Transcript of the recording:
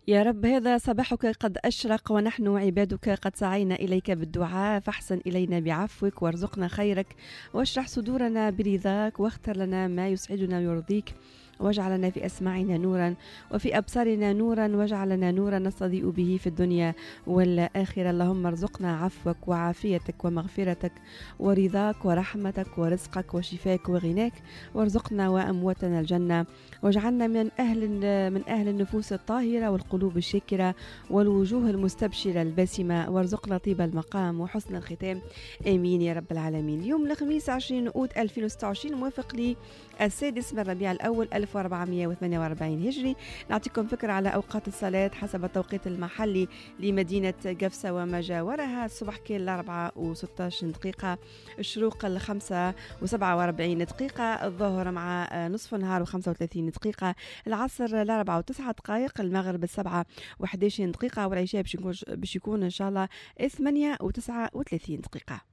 يا رب هذا صباحك قد أشرق ونحن عبادك قد سعينا إليك بالدعاء، فاحسن إلينا بعفوك وارزقنا خيرك واشرح صدورنا برضاك واختر لنا ما يسعدنا ويرضيك، واجعلنا في أسماعنا نورا وفي أبصارنا نورا، واجعلنا نورا نستضيء به في الدنيا والآخرة. اللهم ارزقنا عفوك وعافيتك ومغفرتك ورضاك ورحمتك ورزقك وشفاك وغناك، وارزقنا وأمواتنا الجنة، واجعلنا من أهل النفوس الطاهرة والقلوب الشاكرة والوجوه المستبشرة الباسمة، وارزقنا طيب المقام وحسن الختام، آمين يا رب العالمين. اليوم الخميس 20 أوت 2026 موافق لي 6 من ربيع الأول 1448 هجري. نعطيكم فكرة على أوقات الصلاة حسب التوقيت المحلي لمدينة قفصة وما جاورها. الصبح كان 4:16 دقيقة، الشروق 5:47 دقيقة، الظهر مع نصف النهار 35 دقيقة، العصر 4:09 دقائق، المغرب 7:11 دقيقة، والعشاء باش يكون إن شاء الله 8:39 دقيقة.